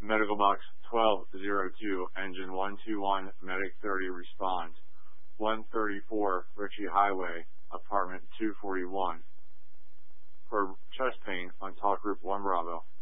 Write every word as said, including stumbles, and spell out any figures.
Medical Box twelve oh two, Engine one two one, Medic thirty respond. one thirty-four Ritchie Highway, Apartment two forty-one. For chest pain on Talk Group one Bravo.